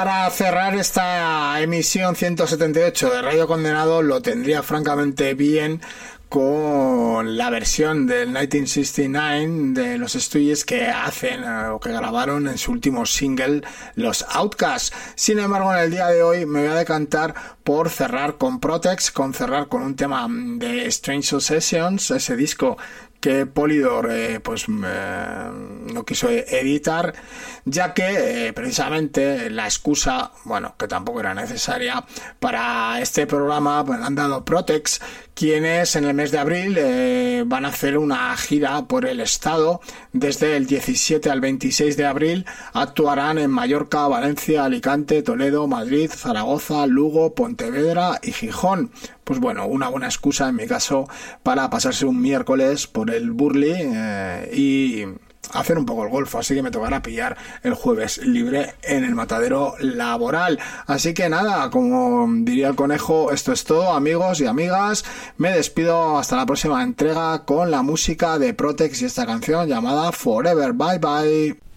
para cerrar esta emisión 178 de Radio Condenado lo tendría francamente bien con la versión del 1969 de los Stooges que hacen o que grabaron en su último single, los Outcasts. Sin embargo, en el día de hoy me voy a decantar por cerrar con Protex, cerrar con un tema de Strange Obsessions, ese disco que Polydor no quiso editar, ya que precisamente la excusa, que tampoco era necesaria para este programa, han dado Protex, quienes en el mes de abril van a hacer una gira por el estado. Desde el 17 al 26 de abril actuarán en Mallorca, Valencia, Alicante, Toledo, Madrid, Zaragoza, Lugo, Pontevedra y Gijón. Pues bueno, una buena excusa en mi caso para pasarse un miércoles por el Burley y hacer un poco el golfo, así que me tocará pillar el jueves libre en el matadero laboral. Así que nada, como diría el conejo, esto es todo, amigos y amigas. Me despido hasta la próxima entrega con la música de Protex y esta canción llamada Forever. Bye bye.